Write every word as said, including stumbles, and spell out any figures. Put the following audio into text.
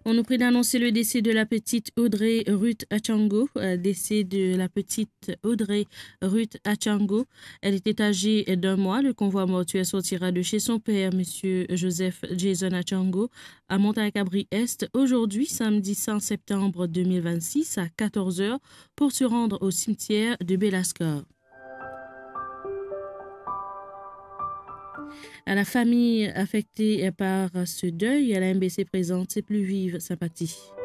On nous prie d'annoncer le décès de la petite Audrey Ruth Achango. Euh, décès de la petite Audrey Ruth Achango. Elle était âgée d'un mois. Le convoi mortuaire sortira de chez son père, M. Joseph Jason Achango, à Montagne-Cabri-Est, aujourd'hui, samedi cinq septembre deux mille vingt-six, à quatorze heures, pour se rendre au cimetière de Belascar. À la famille affectée par ce deuil, la M B C présente ses plus vives sympathies.